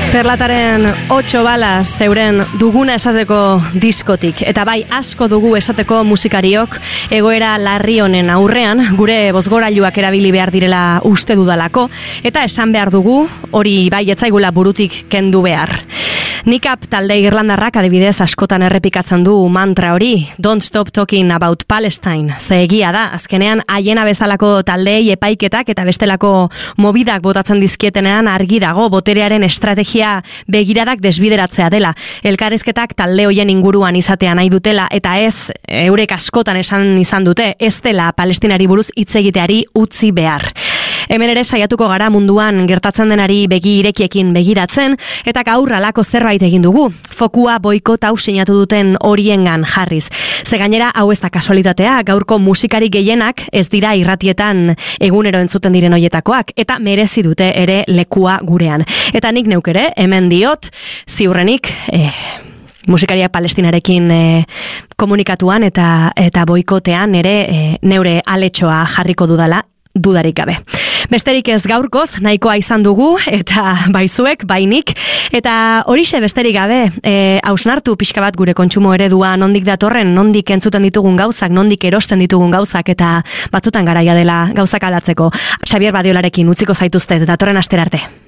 Perlataren 8 balas euren duguna esateko diskotik. Eta bai, asko dugu esateko musikariok egoera larri honen aurrean, gure bozgorailuak erabili behar direla uste dudalako, eta esan behar dugu, hori bai etzaigula burutik kendu behar. Nikap talde irlandarrak adibidez askotan errepikatzen du mantra hori, Don't Stop Talking About Palestine. Ze egia da, azkenean haiena bezalako taldeei epaiketak eta bestelako mobidak botatzen dizkietenean argi dago boterearen estrategia begiradak desbideratzea dela. Elkarrizketak talde hoien inguruan izatea nahi dutela eta ez, eurek askotan esan izan dute, ez dela Palestinari buruz hitz egiteari utzi behar. Hemen ere saiatuko gara munduan gertatzen denari begi irekiekin begiratzen, eta gaur halako zerbait egin dugu. Fokua boikot hau sinatu duten horiengan jarriz. Ze gainera hau ez da kasualitatea, gaurko musikari gehienak ez dira irratietan egunero entzuten diren hoietakoak, eta merezi dute ere lekua gurean. Eta nik neuk ere, hemen diot, ziurrenik, musikaria Palestinarekin komunikatuan eta boikotean ere neure aletxoa jarriko dudala, dudarik gabe. Besterik ez gaurkoz, nahikoa izan dugu, eta baizuek, bainik, eta horixe besterik gabe, hausnartu pixka bat gure kontsumo eredua nondik datorren, nondik entzuten ditugun gauzak, nondik erosten ditugun gauzak, eta batzutan garaia dela gauzak aldatzeko. Xabier Badiolarekin utziko zaituztet, datorren astera arte.